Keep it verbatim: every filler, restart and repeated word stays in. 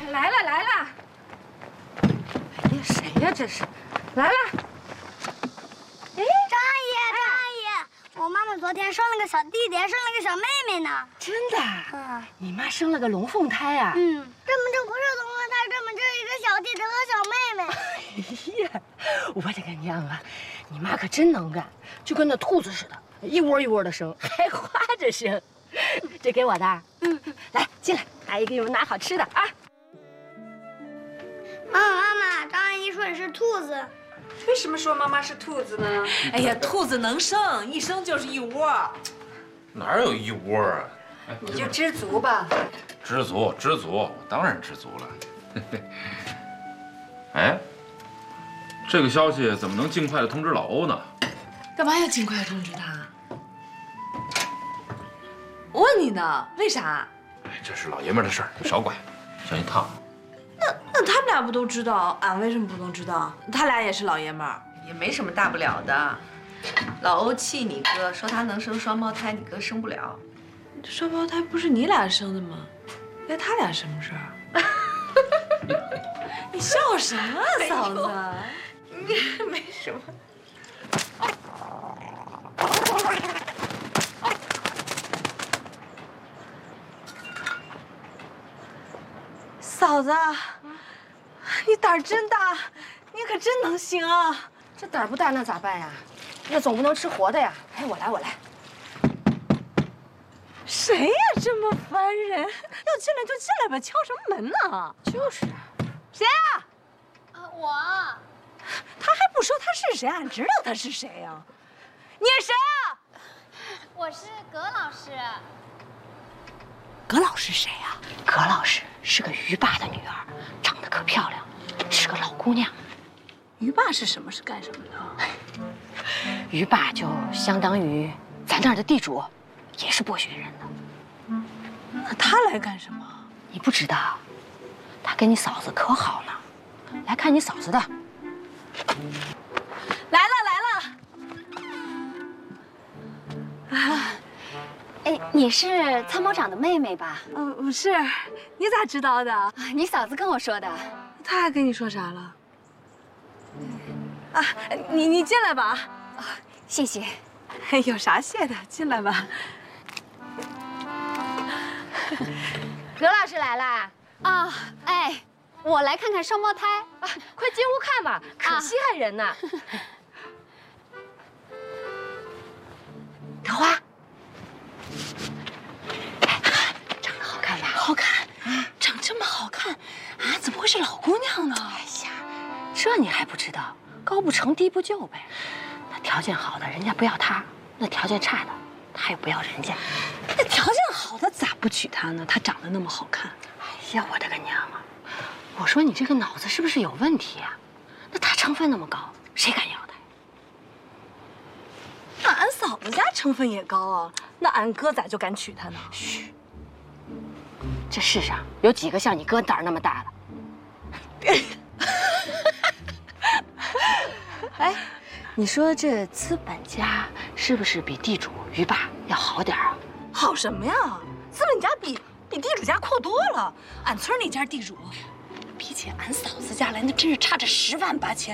来了来了！哎呀，谁呀？这是，来了！哎， 张阿姨，张阿姨，我妈妈昨天生了个小弟弟，还生了个小妹妹呢。 真的？嗯，你妈生了个龙凤胎啊？ 嗯，这么这不是龙凤胎，这么这是一个小弟弟和小妹妹。 哎呀，我的个娘啊！你妈可真能干，就跟那兔子似的，一窝一窝的生，还花着生。这给我的。嗯，来进来，阿姨给你们拿好吃的啊。 妈妈妈妈，张阿姨说你是兔子。 为什么说妈妈是兔子呢？ 哎呀，兔子能生，一生就是一窝。 哪有一窝啊？ 你就知足吧。 知足，知足，我当然知足了。哎，这个消息怎么能尽快的通知老欧呢？ 干嘛要尽快通知他？我问你呢，为啥？ 哎，这是老爷们的事儿，你少管，像一趟。 那那他们俩不都知道，俺为什么不能知道？他俩也是老爷们儿， 也没什么大不了的。老欧气你哥，说他能生双胞胎，你哥生不了。 这双胞胎不是你俩生的吗？关他俩什么事儿？你笑什么啊，嫂子？ 你没什么。 嫂子，你胆儿真大，你可真能行啊！ 这胆儿不大那咋办呀？那总不能吃活的呀。哎，我来我来。 谁呀这么烦人？要进来就进来吧，敲什么门呢？ 就是啊。 谁啊？ 啊，我。 他还不说他是谁，俺知道他是谁呀。你是谁啊？ 我是葛老师。 葛老师谁呀？ 葛老师是个于爸的女儿，长得可漂亮，是个老姑娘。 于爸是什么？是干什么的？ 于爸就相当于咱那儿的地主，也是剥削人的。 那他来干什么？ 你不知道，他跟你嫂子可好了，来看你嫂子的。 来了来了。啊。 哎，你是参谋长的妹妹吧？ 嗯，不是，你咋知道的？ 你嫂子跟我说的。 他还跟你说啥了？啊，你你进来吧。 啊，谢谢。 有啥谢的？进来吧。 葛老师来啦！ 啊，哎，我来看看双胞胎啊，快进屋看吧，可稀罕人呢。桃花。长得好看吧？ 好看，长这么好看，啊，怎么会是老姑娘呢？ 哎呀，这你还不知道？高不成低不就呗。那条件好的人家不要他，那条件差的他也不要人家。 那条件好的咋不娶她呢？她长得那么好看。 哎呀，我的个娘啊！我说你这个脑子是不是有问题啊？那他成分那么高，谁敢要他？ 那俺嫂子家成分也高啊，那俺哥咋就敢娶她呢？ 嘘，这世上有几个像你哥胆儿那么大的？哎，你说这资本家是不是比地主于爸要好点啊？ 好什么呀？资本家比比地主家阔多了。俺村那家地主，比起俺嫂子家来，那真是差着十万八千